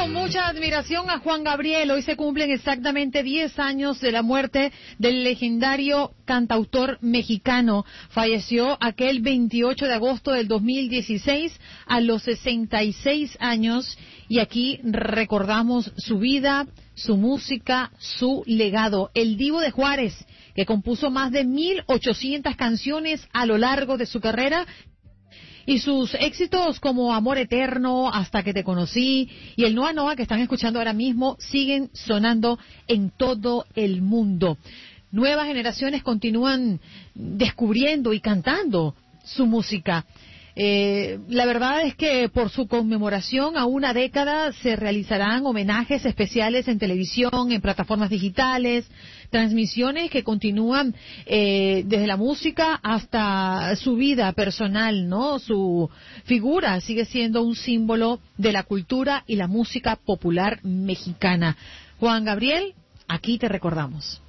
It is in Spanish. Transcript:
con mucha admiración a Juan Gabriel. Hoy se cumplen exactamente 10 años de la muerte del legendario cantautor mexicano. Falleció aquel 28 de agosto del 2016 a los 66 años y aquí recordamos su vida, su música, su legado. El Divo de Juárez, que compuso más de 1,800 canciones a lo largo de su carrera, y sus éxitos como Amor Eterno, Hasta que te conocí y el Noa Noa que están escuchando ahora mismo siguen sonando en todo el mundo. Nuevas generaciones continúan descubriendo y cantando su música. La verdad es que por su conmemoración a una década se realizarán homenajes especiales en televisión, en plataformas digitales, transmisiones que continúan desde la música hasta su vida personal, ¿no? Su figura sigue siendo un símbolo de la cultura y la música popular mexicana. Juan Gabriel, aquí te recordamos.